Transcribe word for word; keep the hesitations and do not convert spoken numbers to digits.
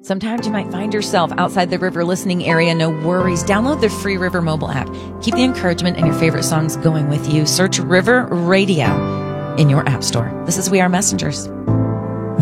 Sometimes you might find yourself outside the river listening area. No worries. Download the free River mobile app. Keep the encouragement and your favorite songs going with you. Search River Radio in your app store. This is We Are Messengers.